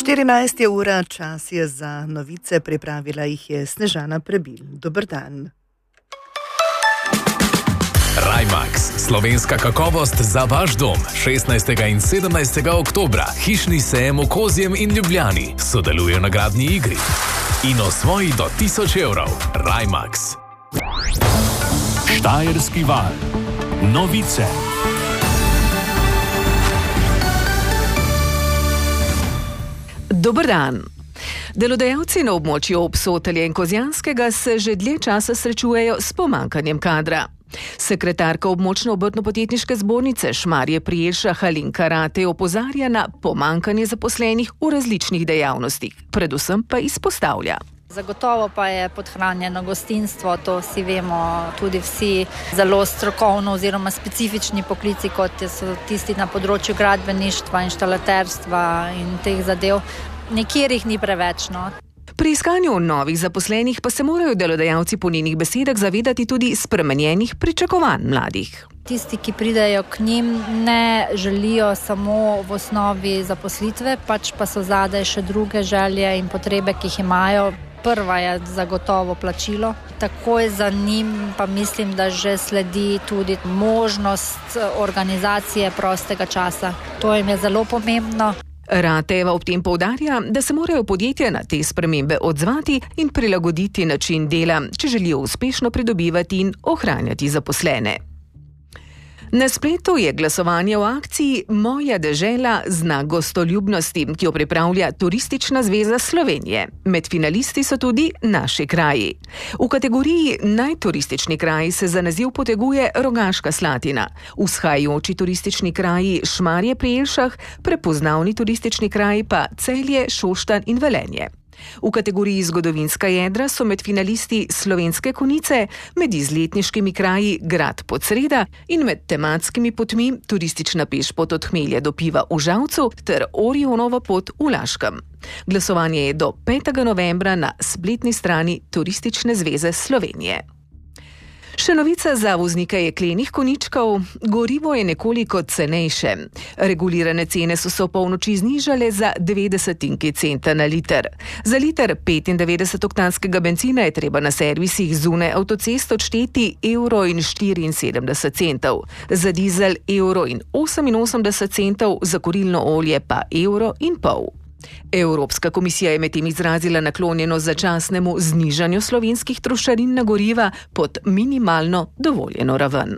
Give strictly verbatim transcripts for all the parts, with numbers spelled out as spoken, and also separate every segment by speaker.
Speaker 1: štirinajst je ura, čas je za novice, pripravila jih je Snežana Prebil. Dober dan.
Speaker 2: Rajmax, slovenska kakovost za vaš dom. šestnajstega in sedemnajstega oktobra, hišni sejem v Kozjem in Ljubljani. Sodeluje na gradni igri. In osvoji do tisoč evrov. Rajmax.
Speaker 3: Štajerski val. Novice.
Speaker 4: Dober dan. Delodajalci na območju Obsotelja in Kozjanskega se že dlje časa srečujejo s pomanjkanjem kadra. Sekretarka območne obrtno-podjetniške zbornice Šmarje pri Jelšah Alenka Ratej opozarja na pomanjkanje zaposlenih v različnih dejavnostih, predvsem pa izpostavlja.
Speaker 5: Zagotovo pa je podhranjeno gostinstvo, to vsi vemo, tudi vsi zelo strokovno oziroma specifični poklici, kot so tisti na področju gradbeništva, inštalaterstva in teh zadev. Nekjer jih ni preveč, no.
Speaker 4: Pri iskanju novih zaposlenih pa se morajo delodajalci po njenih besedah zavedati tudi spremenjenih pričakovanj mladih.
Speaker 5: Tisti, ki pridejo k njim, ne želijo samo v osnovi zaposlitve, pač pa so zadaj še druge želje in potrebe, ki jih imajo. Prva je zagotovo plačilo. Takoj za njim pa mislim, da že sledi tudi možnost organizacije prostega časa. To jim je zelo pomembno.
Speaker 4: Ratejeva ob tem poudarja, da se morajo podjetja na te spremembe odzvati in prilagoditi način dela, če želijo uspešno pridobivati in ohranjati zaposlene. Na spletu je glasovanje o akciji Moja dežela znak gostoljubnosti, ki jo pripravlja Turistična zveza Slovenije. Med finalisti so tudi naši kraji. V kategoriji Najturistični kraji se za naziv poteguje Rogaška Slatina, vzhajajoči turistični kraji Šmarje pri Jelšah, prepoznavni turistični kraji pa Celje, Šoštanj in Velenje. V kategoriji zgodovinska jedra so med finalisti Slovenske Konjice, med izletniškimi kraji Grad Podsreda in med tematskimi potmi turistična pešpot od Hmelja do Piva v Žalcu ter Orionova pot v Laškem. Glasovanje je do petega novembra na spletni strani Turistične zveze Slovenije. Še novica za voznike jeklenih konjičkov. Gorivo je nekoliko cenejše. Regulirane cene so se v polnoči znižale za dve desetinki centa na liter. Za liter petindevetdesetoktanskega bencina je treba na servisih zunaj avtocest odšteti evro in štiriinsedemdeset centov. Za dizel evro in oseminosemdeset centov, za kurilno olje pa evro in pol. Evropska komisija je medtem izrazila naklonjenost začasnemu znižanju slovenskih trošarin na goriva pod minimalno dovoljeno raven.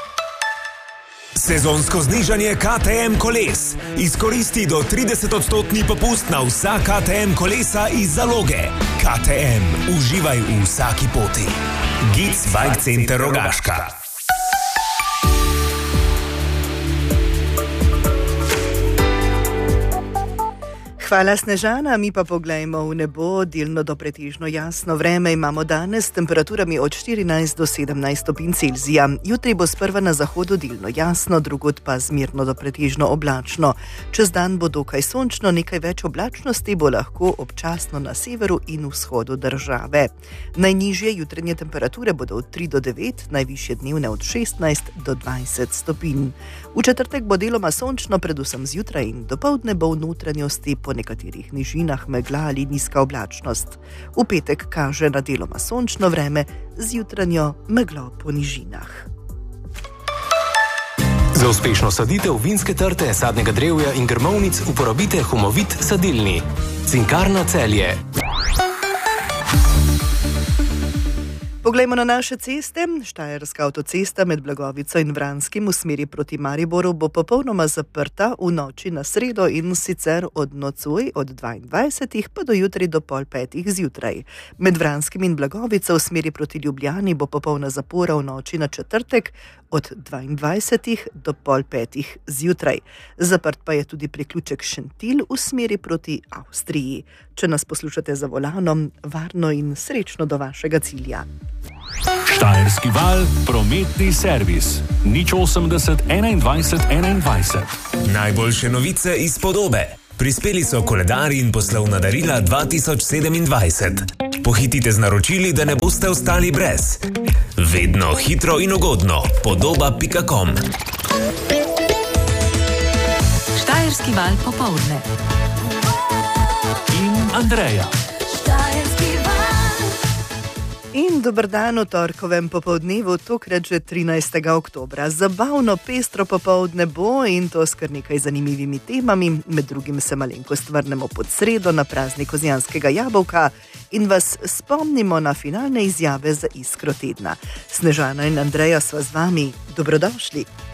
Speaker 6: Sezonsko znižanje K T M koles. Izkoristi do trideset odstotni popust na vsa K T M kolesa iz zaloge. K T M. Uživaj v vsaki poti. Gic Bike Center Rogaška.
Speaker 1: Hvala, Snežana, mi pa poglejmo v nebo. Delno do pretežno jasno vreme imamo danes s temperaturami od štirinajst do sedemnajst stopinj Celzija. Jutri bo sprva na zahodu delno jasno, drugod pa zmerno do pretežno oblačno. Čez dan bo dokaj sončno, nekaj več oblačnosti bo lahko občasno na severu in vzhodu države. Najnižje jutranje temperature bodo od tri do devet, najvišje dnevne od šestnajst do dvajset stopinj. V četrtek bo deloma sončno, predvsem zjutraj in dopoldne bo v notranjosti po nekaterih nižinah megla ali nizka oblačnost. V petek kaže na deloma sončno vreme z jutranjo meglo po nižinah.
Speaker 7: Za uspešno saditev vinske trte, sadnega drevja in grmovnic uporabite Humovit sadilni. Cinkarna Celje.
Speaker 1: Poglejmo na naše ceste. Štajerska avtocesta med Blagovico in Vranskim v smeri proti Mariboru bo popolnoma zaprta v noči na sredo in sicer od nocoj od dvaindvajsetih pa do jutri do pol petih zjutraj. Med Vranskim in Blagovico v smeri proti Ljubljani bo popolna zapora v noči na četrtek od dvaindvajsetih do pol petih zjutraj. Zaprt pa je tudi priključek Šentilj v smeri proti Avstriji. Če nas poslušate za volanom, varno in srečno do vašega cilja.
Speaker 3: Štajerski val, prometni servis. nič osemdeset enaindvajset enaindvajset.
Speaker 6: Najboljše novice iz Podobe. Prispeli so koledarji in poslovna darila dva tisoč sedemindvajset. Pohitite z naročili, da ne boste ostali brez. Vedno hitro in ugodno. Podoba pika com.
Speaker 8: Štajerski val popoldne.
Speaker 3: in Andreja.
Speaker 1: In dober dan v torkovem popoldnevu, tokrat že trinajstega oktobra. Zabavno, pestro popoldne bo in to s kar nekaj zanimivimi temami. Med drugim se malenkost vrnemo pod sredo na praznik kozjanskega jabolka in vas spomnimo na finalne izjave za Iskro tedna. Snežana in Andreja sva z vami. Dobrodošli.